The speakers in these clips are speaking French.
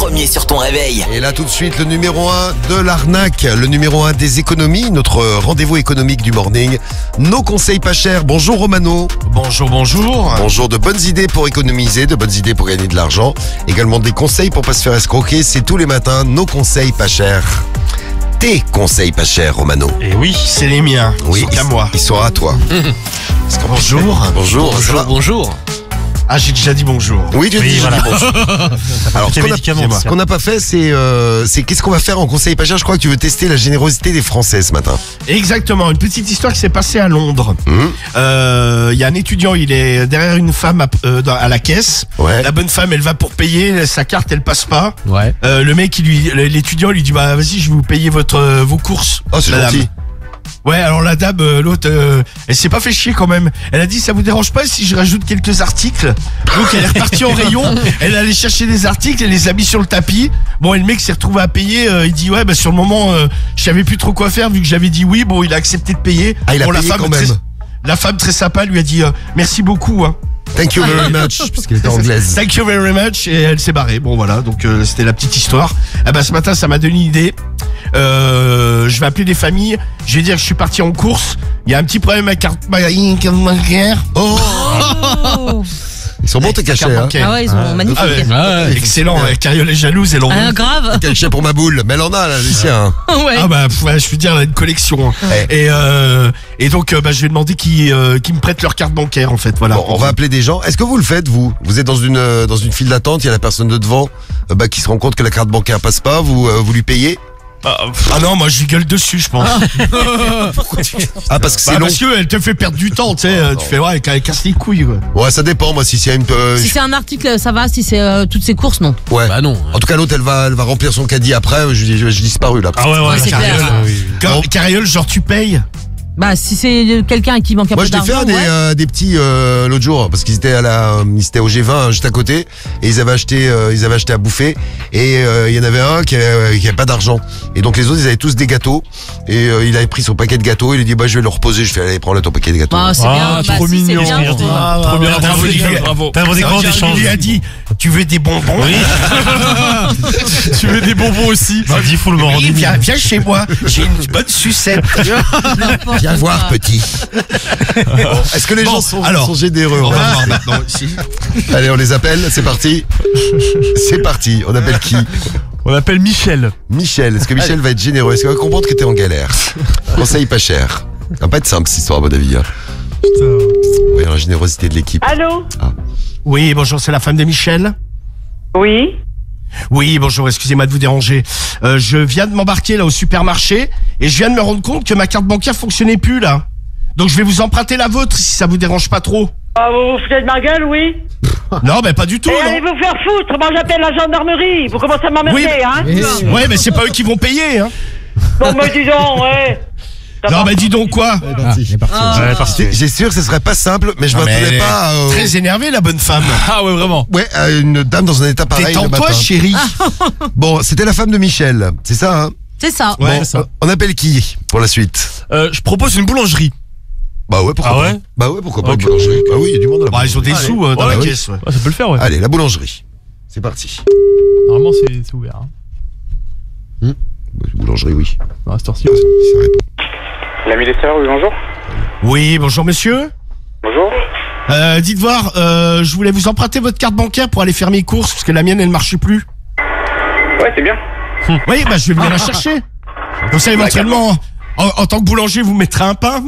premier sur ton réveil. Et là tout de suite le numéro 1 de l'arnaque, le numéro 1 des économies, notre rendez-vous économique du morning. Nos conseils pas chers. Bonjour Romano. Bonjour. Bonjour, de bonnes idées pour économiser, de bonnes idées pour gagner de l'argent. Également des conseils pour pas se faire escroquer. C'est tous les matins nos conseils pas chers. Tes conseils pas chers, Romano. Et oui, c'est les miens. Oui, Ils sont à moi. Ils sont à toi. Bonjour. Bonjour. ça va Bonjour. Ah, j'ai déjà dit bonjour. Oui, tu as dit voilà. bonjour. Alors, ce qu'on n'a pas fait, c'est qu'est-ce qu'on va faire en conseil pas cher. Je crois que tu veux tester la générosité des Français ce matin. Exactement, une petite histoire qui s'est passée à Londres. Il y a un étudiant, il est derrière une femme à la caisse. Ouais. La bonne femme, elle va pour payer, sa carte, elle passe pas. Ouais. Le mec, l'étudiant lui dit, bah vas-y, je vais vous payer vos courses. Oh, c'est madame. gentil. Ouais, alors la dame, l'autre, elle s'est pas fait chier quand même. Elle a dit, ça vous dérange pas si je rajoute quelques articles? Donc elle est repartie en rayon, elle est allée chercher des articles, elle les a mis sur le tapis. Bon, et le mec s'est retrouvé à payer, il dit, ouais, bah sur le moment, je savais plus trop quoi faire vu que j'avais dit oui. Bon, il a accepté de payer. Ah, il a bon, payé quand même. La femme très sympa lui a dit, merci beaucoup, hein. Thank you very much, parce qu'elle était anglaise. Thank you very much, et elle s'est barrée. Bon voilà, donc c'était la petite histoire. Ah bah ce matin ça m'a donné une idée. Je vais appeler des familles. Je vais dire que je suis parti en course. Il y a un petit problème avec carte bancaire. Oh, ils sont bons tes cachets, hein. Ah ouais, ils sont magnifiques. Excellent. Carriole est jalouse, elle en veut. Grave. Cachet pour ma boule, mais elle en a là, Lucien. Ouais. Ah bah ouais, je veux dire, elle a une collection. Ouais. Et donc bah, je vais demander qui me prête leur carte bancaire en fait. Voilà. Bon, on va appeler des gens. Est-ce que vous le faites, vous êtes dans une file d'attente, il y a la personne de devant qui se rend compte que la carte bancaire passe pas, vous lui payez? Ah non, moi je lui gueule dessus, je pense. Ah, parce que c'est long. Parce qu'elle te fait perdre du temps, tu sais. Tu fais ouais, elle casse les couilles, quoi. Ouais, ça dépend, moi, si c'est une... Si c'est un article, ça va. Si c'est toutes ces courses, non. Ouais. Bah non. En tout cas, l'autre, elle va remplir son caddie après, je disparu là. Ah ouais, c'est clair. Carriole, genre tu payes. Bah si c'est quelqu'un qui manque un Moi, peu je t'ai fait d'argent, des petits l'autre jour parce qu'ils étaient ils étaient au G20 juste à côté et ils avaient acheté à bouffer et il y en avait un qui avait pas d'argent et donc les autres ils avaient tous des gâteaux et il avait pris son paquet de gâteaux, il a dit bah je vais le reposer, je fais allez prends-le ton paquet de gâteaux. Bah c'est bien. trop Si, c'est mignon. bien. Trop bien. Bravo. T'as inventé grand échange. Il a dit tu veux des bonbons? Oui. Tu veux des bonbons aussi? Vas-y, faut le Oui, mordi. viens chez moi, j'ai une bonne sucette. Viens voir petit. Bon, est-ce que les gens sont généreux? On va voir maintenant ici. Allez, on les appelle, c'est parti. C'est parti, on appelle qui? On appelle Michel. Michel, est-ce que Michel va être généreux? Est-ce qu'il va comprendre que t'es en galère? Conseil pas cher. Ça va pas être simple cette histoire à mon avis. Hein. Voyons la générosité de l'équipe. Allô? Oui, bonjour, c'est la femme de Michel. Oui? Oui, bonjour, excusez-moi de vous déranger. Je viens de m'embarquer là au supermarché et je viens de me rendre compte que ma carte bancaire fonctionnait plus là. Donc je vais vous emprunter la vôtre si ça vous dérange pas trop. Ah, vous vous foutez de ma gueule, oui? Non, mais pas du tout. Et Non. allez vous faire foutre, moi j'appelle la gendarmerie. Vous commencez à m'emmerder, Oui. hein? Ouais, mais c'est pas eux qui vont payer, hein. Bon, mais dis donc, ouais. Non, mais dis donc quoi? J'ai sûr que ce serait pas simple, mais je m'attendais pas à... Très énervée la bonne femme. Ah ouais, vraiment. Ouais, à une dame dans un état pareil le Détends-toi, matin. chérie. Bon, c'était la femme de Michel, c'est ça, hein? C'est ça. Ouais. Bon, c'est ça. on appelle qui pour la suite? Je propose une boulangerie. Bah ouais, pourquoi Ah pas? ouais Bah ouais, pourquoi pas? Ok. Une boulangerie. Bah oui, il y a du monde à la Bah, ils ont des boulangerie. sous dans Ouais, la oui. caisse. Ouais. Ouais, ça peut le faire, ouais. Allez, la boulangerie. C'est parti. Normalement, c'est ouvert. Hein. Boulangerie, oui. Dans la cette-ci. Ça répond. L'ami des sœurs, oui, bonjour. Oui, bonjour monsieur. Bonjour. Dites voir, je voulais vous emprunter votre carte bancaire pour aller faire mes courses parce que la mienne elle marchait plus. Ouais, c'est bien. Oui, bah je vais venir la chercher. Comme ça éventuellement, en tant que boulanger, vous mettrez un pain.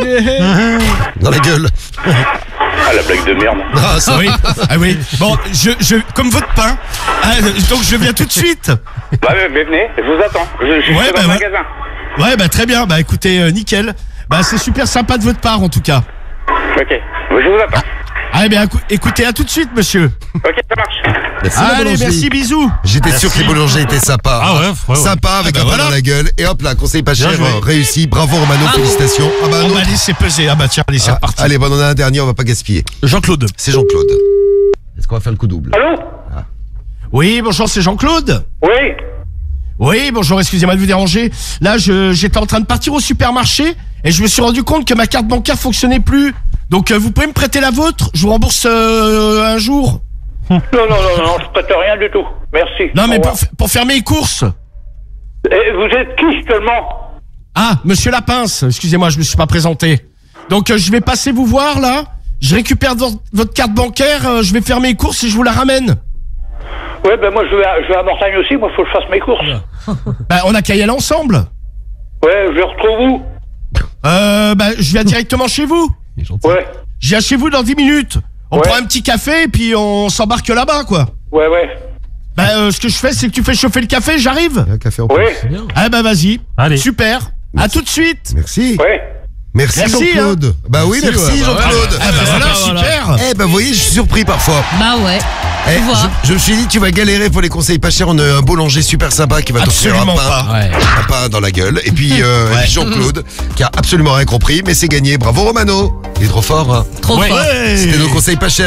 Dans la gueule. Ah, la blague de merde. Ah, ça, Oui. Ah oui. Bon, je comme votre pain. Donc je viens tout de suite. Bah, mais venez, je vous attends. Je suis Ouais, dans bah, le ouais. magasin. Ouais, bah très bien. Bah écoutez, nickel. Bah c'est super sympa de votre part en tout cas. Ok, je vous attends. Ah bien, écoutez, à tout de suite, monsieur. Ok, ça marche. merci, la Allez, boulangerie. merci, bisous. J'étais sûr que les boulangers étaient sympas. Ah ouais, Sympa avec Ah bah un pain voilà. dans la gueule. Et hop là, conseil pas cher, joué. réussi. Bravo Romano, félicitations. Ah bah On non. va laisser peser. Ah bah tiens, allez, c'est reparti. Allez, bon, on en a un dernier, on va pas gaspiller. Jean-Claude. C'est Jean-Claude. Est-ce qu'on va faire le coup double? Allô? Oui, bonjour, c'est Jean-Claude. Oui? Oui, bonjour, excusez-moi de vous déranger. Là, j'étais en train de partir au supermarché et je me suis rendu compte que ma carte bancaire fonctionnait plus. Donc, vous pouvez me prêter la vôtre? Je vous rembourse un jour. Non, je prête rien du tout. Merci. Non, Au mais revoir. pour faire mes courses. Et vous êtes qui seulement? Ah, monsieur Lapince, excusez-moi, je me suis pas présenté. Donc, je vais passer vous voir, là. Je récupère votre carte bancaire, je vais faire mes courses et je vous la ramène. Ouais, ben moi je vais à Mortagne aussi, moi faut que je fasse mes courses. Bah, on a qu'à y aller ensemble. Ouais, je retrouve où? Bah, je viens directement chez vous. Il est gentil. Ouais, Je viens chez vous dans 10 minutes. On Ouais. prend un petit café et puis on s'embarque là-bas, quoi. ouais. Bah, ce que je fais, c'est que tu fais chauffer le café, j'arrive. Il y a un café en plus. Ouais, Ah, bah, vas-y. Allez. Super. À tout de suite. Merci. ouais. Merci, Merci, Jean-Claude. Bah oui, merci ouais, bah Jean-Claude. Ah, bah, voilà, super. Eh ben vous voyez, je suis surpris parfois. Bah ouais. Eh, Tu vois. je me suis dit, tu vas galérer pour les conseils pas chers. On a un boulanger super sympa qui va t'offrir un Absolument pain, pas. Ouais. un pain dans la gueule. Et puis, Jean-Claude qui a absolument rien compris, mais c'est gagné. Bravo Romano. Il est trop fort. Hein. Trop fort. C'était nos conseils pas chers.